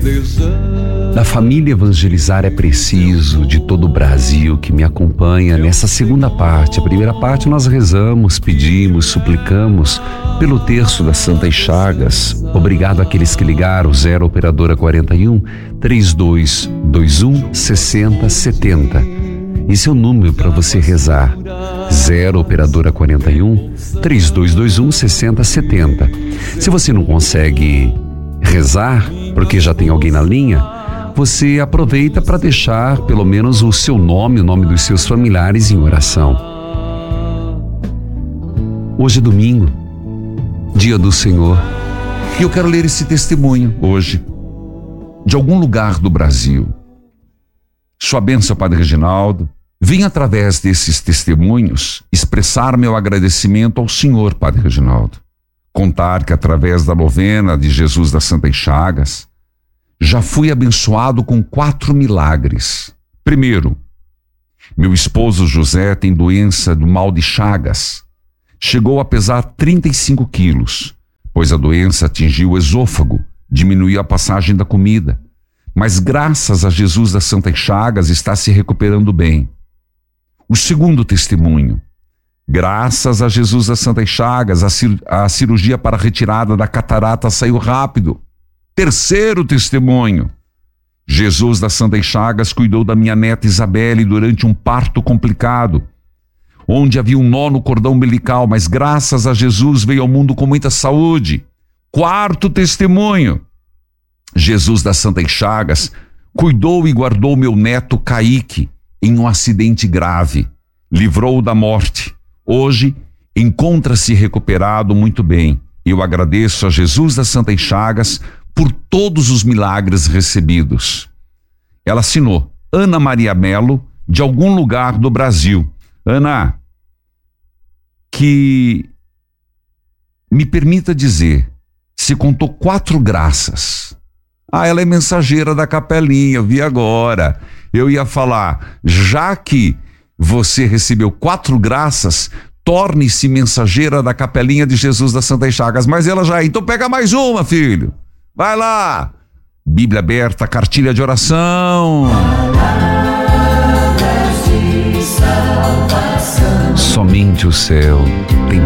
Da família Evangelizar é Preciso, de todo o Brasil, que me acompanha nessa segunda parte. A primeira parte nós rezamos, pedimos, suplicamos pelo terço das Santas Chagas. Obrigado àqueles que ligaram, 0 operadora 41 3221 6070. Esse é o número para você rezar, 0 operadora 41 3221 6070. Se você não consegue rezar, porque já tem alguém na linha, você aproveita para deixar pelo menos o seu nome, o nome dos seus familiares em oração. Hoje é domingo, dia do Senhor, e eu quero ler esse testemunho hoje, de algum lugar do Brasil. Sua bênção, Padre Reginaldo. Vim através desses testemunhos expressar meu agradecimento ao Senhor, Padre Reginaldo. Contar que através da novena de Jesus das Santas Chagas, já fui abençoado com 4 milagres. Primeiro, meu esposo José tem doença do mal de Chagas. Chegou a pesar 35 quilos, pois a doença atingiu o esôfago, diminuiu a passagem da comida. Mas graças a Jesus das Santas Chagas está se recuperando bem. O segundo testemunho. Graças a Jesus das Santas Chagas, a cirurgia para a retirada da catarata saiu rápido. Terceiro testemunho. Jesus das Santas Chagas cuidou da minha neta Isabelle durante um parto complicado, onde havia um nó no cordão umbilical, mas graças a Jesus veio ao mundo com muita saúde. Quarto testemunho. Jesus das Santas Chagas cuidou e guardou meu neto Kaique em um acidente grave. Livrou-o da morte. Hoje, encontra-se recuperado muito bem. Eu agradeço a Jesus das Santas Chagas por todos os milagres recebidos. Ela assinou Ana Maria Melo, de algum lugar do Brasil. Ana, que me permita dizer, se contou 4 graças. Ela é mensageira da capelinha, eu vi agora. Eu ia falar, já que você recebeu 4 graças, torne-se mensageira da capelinha de Jesus das Santas Chagas. Mas ela já, então pega mais uma, filho. Vai lá. Bíblia aberta, cartilha de oração. Somente o céu tem